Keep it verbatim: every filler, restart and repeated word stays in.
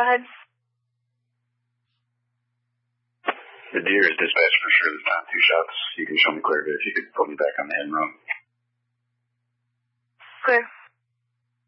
ahead. The deer is dispatched for sure this time. Two shots. You can show me clear, but if you could put me back on the end road. Clear.